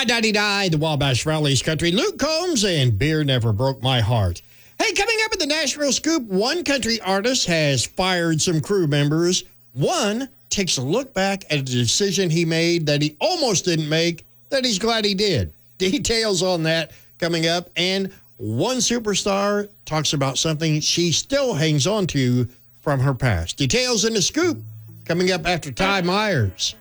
I-99, the Wabash Valley's Country. Luke Combs and Beer Never Broke My Heart. Hey, coming up at the Nashville Scoop, one country artist has fired some crew members. One takes a look back at a decision he made that he almost didn't make, that he's glad he did. Details on that coming up. And one superstar talks about something she still hangs on to from her past. Details in the Scoop coming up after Ty Myers.